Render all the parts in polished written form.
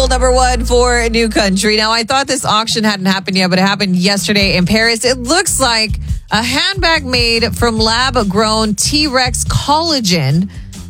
Global #1 for New Country. Now, I thought this auction hadn't happened yet, but it happened yesterday in Paris. It looks like a handbag made from lab-grown T-Rex collagen.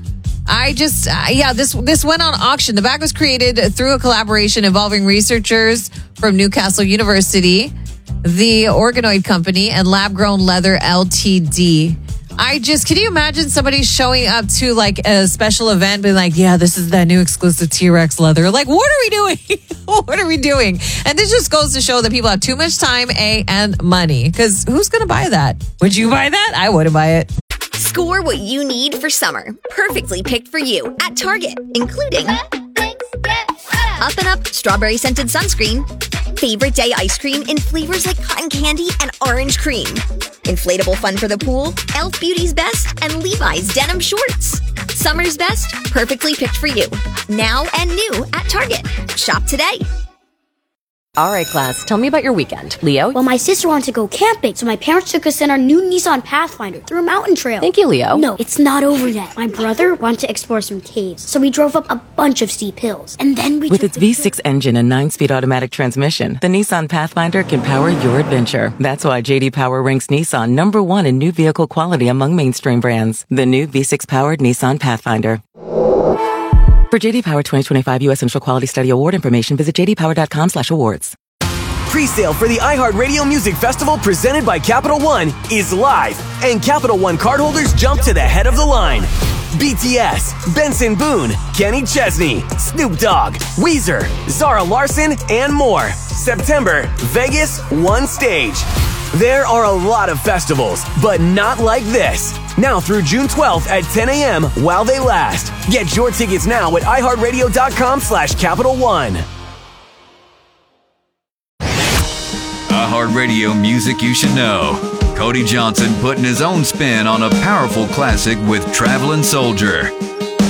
This went on auction. The bag was created through a collaboration involving researchers from Newcastle University, the Organoid Company, and Lab Grown Leather Ltd. Can you imagine somebody showing up to like a special event being like, yeah, this is that new exclusive T-Rex leather. Like, what are we doing? What are we doing? And this just goes to show that people have too much time, and money. Because who's going to buy that? Would you buy that? I wouldn't buy it. Score what you need for summer. Perfectly picked for you at Target, including Up and Up strawberry scented sunscreen, favorite day ice cream in flavors like cotton candy and orange cream, inflatable fun for the pool, Elf Beauty's Best, and Levi's denim shorts. Summer's best, perfectly picked for you. Now and new at Target. Shop today. All right, class, tell me about your weekend. Leo? Well, my sister wanted to go camping, so my parents took us in our new Nissan Pathfinder through a mountain trail. Thank you, Leo. No, it's not over yet. My brother wanted to explore some caves, so we drove up a bunch of steep hills. And then we With its V6 engine and 9-speed automatic transmission, the Nissan Pathfinder can power your adventure. That's why J.D. Power ranks Nissan #1 in new vehicle quality among mainstream brands. The new V6-powered Nissan Pathfinder. For J.D. Power 2025 U.S. Initial Quality Study Award information, visit jdpower.com/awards. Pre-sale for the iHeartRadio Music Festival presented by Capital One is live, and Capital One cardholders jump to the head of the line. BTS, Benson Boone, Kenny Chesney, Snoop Dogg, Weezer, Zara Larsson, and more. September, Vegas, one stage. There are a lot of festivals, but not like this. Now through June 12th at 10 a.m. while they last. Get your tickets now at iHeartRadio.com/Capital One. iHeartRadio music you should know. Cody Johnson putting his own spin on a powerful classic with Traveling Soldier.